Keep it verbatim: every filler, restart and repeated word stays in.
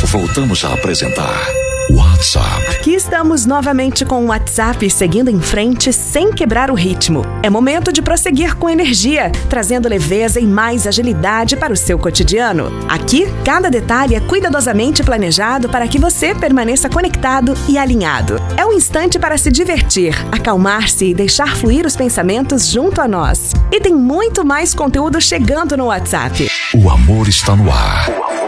Voltamos a apresentar WhatsApp. Aqui estamos novamente com o WhatsApp, seguindo em frente sem quebrar o ritmo. É momento de prosseguir com energia, trazendo leveza e mais agilidade para o seu cotidiano. Aqui, cada detalhe é cuidadosamente planejado para que você permaneça conectado e alinhado. É um instante para se divertir, acalmar-se e deixar fluir os pensamentos junto a nós. E tem muito mais conteúdo chegando no WhatsApp. O amor está no ar.